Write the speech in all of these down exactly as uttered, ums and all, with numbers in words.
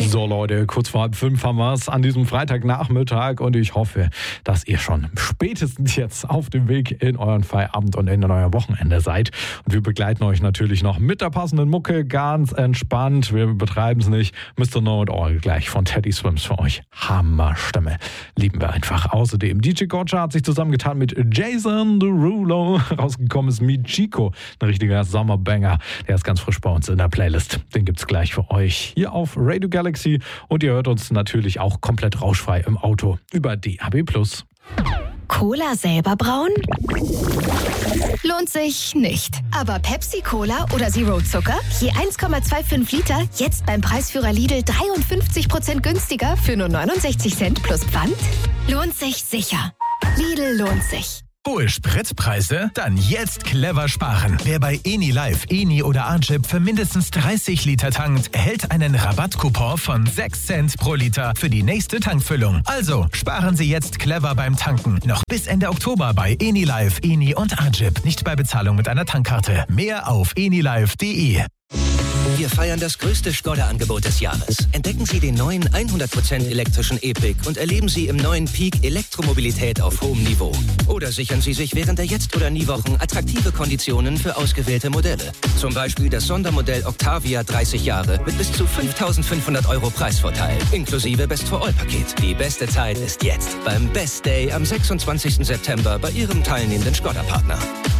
So Leute, kurz vor halb fünf haben wir es an diesem Freitagnachmittag und ich hoffe, dass ihr schon spätestens jetzt auf dem Weg in euren Feierabend und in euer Wochenende seid. Und wir begleiten euch natürlich noch mit der passenden Mucke, ganz entspannt. Wir betreiben es nicht. Mister Know It All gleich von Teddy Swims für euch. Hammerstimme. Lieben wir einfach. Außerdem D J Gotcha hat sich zusammengetan mit Jason Derulo. Rausgekommen ist Michiko. Ein richtiger Sommerbanger. Der ist ganz frisch bei uns in der Playlist. Den gibt's gleich für euch hier auf Radio Galaxy. Und ihr hört uns natürlich auch komplett rauschfrei im Auto über D A B plus. Cola selber brauen? Lohnt sich nicht. Aber Pepsi Cola oder Zero Zucker? Je eins Komma fünfundzwanzig Liter, jetzt beim Preisführer Lidl dreiundfünfzig Prozent günstiger für nur neunundsechzig Cent plus Pfand? Lohnt sich sicher. Lidl lohnt sich. Hohe Spritpreise? Dann jetzt clever sparen. Wer bei Enilive, Eni oder Archip für mindestens dreißig Liter tankt, erhält einen Rabattcoupon von sechs Cent pro Liter für die nächste Tankfüllung. Also sparen Sie jetzt clever beim Tanken. Noch bis Ende Oktober bei Enilive, Eni und Archip. Nicht bei Bezahlung mit einer Tankkarte. Mehr auf enilive punkt de. Wir feiern das größte Skoda-Angebot des Jahres. Entdecken Sie den neuen hundert Prozent elektrischen E-Pick und erleben Sie im neuen Peak Elektromobilität auf hohem Niveau. Oder sichern Sie sich während der Jetzt- oder Nie-Wochen attraktive Konditionen für ausgewählte Modelle. Zum Beispiel das Sondermodell Octavia dreißig Jahre mit bis zu fünftausendfünfhundert Euro Preisvorteil. Inklusive Best-for-All-Paket. Die beste Zeit ist jetzt beim Best Day am sechsundzwanzigsten September bei Ihrem teilnehmenden Skoda-Partner.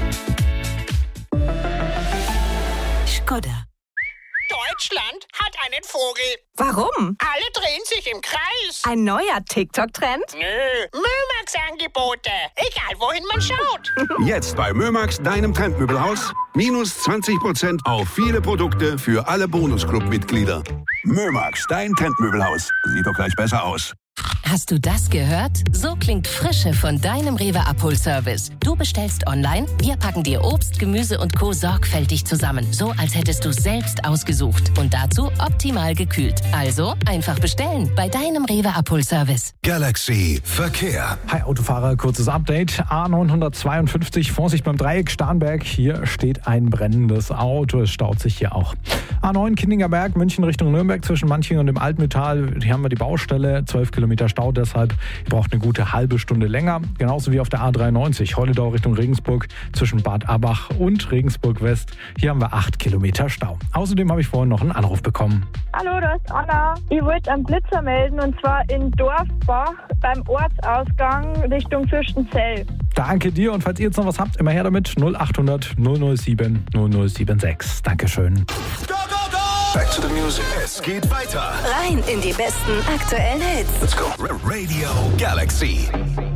Skoda. Deutschland hat einen Vogel. Warum? Alle drehen sich im Kreis. Ein neuer TikTok-Trend? Nö, Mömax-Angebote. Egal, wohin man schaut. Jetzt bei Mömax, deinem Trendmöbelhaus. Minus zwanzig Prozent auf viele Produkte für alle Bonusclub-Mitglieder. Mömax, dein Trendmöbelhaus. Sieht doch gleich besser aus. Hast du das gehört? So klingt Frische von deinem Rewe Abholservice. Du bestellst online, wir packen dir Obst, Gemüse und Co. sorgfältig zusammen. So, als hättest du es selbst ausgesucht. Und dazu optimal gekühlt. Also einfach bestellen bei deinem Rewe Abholservice. Galaxy Verkehr. Hi Autofahrer, kurzes Update. A neunhundertzweiundfünfzig, Vorsicht beim Dreieck Starnberg. Hier steht ein brennendes Auto. Es staut sich hier auch. A neun Kindlinger Berg, München Richtung Nürnberg zwischen Manching und dem Altmetall. Hier haben wir die Baustelle, zwölf Kilometer Stau deshalb. Ihr braucht eine gute halbe Stunde länger. Genauso wie auf der A dreiundneunzig, Holledau Richtung Regensburg zwischen Bad Abach und Regensburg West. Hier haben wir acht Kilometer Stau. Außerdem habe ich vorhin noch einen Anruf bekommen. Hallo, das ist Anna. Ich wollte einen Blitzer melden und zwar in Dorfbach beim Ortsausgang Richtung Fürstenzell. Danke dir und falls ihr jetzt noch was habt, immer her damit. null achthundert null null sieben null null sechsundsiebzig. Dankeschön. Back to the music. Es geht weiter. Rein in die besten aktuellen Hits. Let's go. Radio Galaxy.